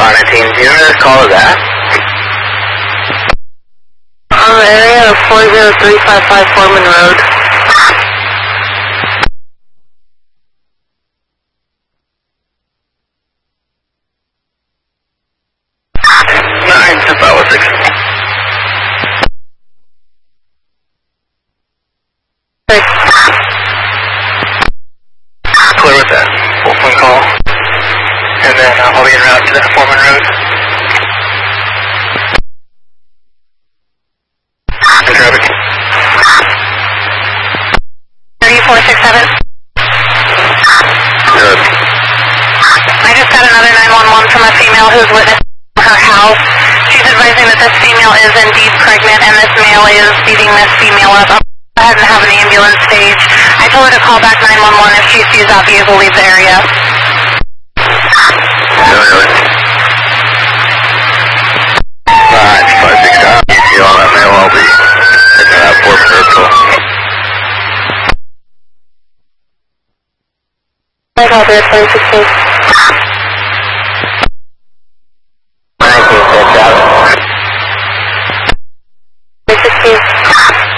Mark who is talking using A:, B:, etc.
A: 19. Do you know this call is at?
B: Area of 40355 Foreman Road.
A: Clear with that. One call. And then I'll be en route to that Foreman Road. The traffic.
B: 3467.
A: Good.
B: I just got another 911 from a female who's witnessed her house. She's advising that this female is indeed pregnant and this male is beating this female up. I'll go ahead and have an ambulance stage. I told her to call back 911 if she sees that vehicle leave the area.
A: Really? 5-6 times. You on that male, I'll be heading to that Foreman Road call.
B: I called her at 26.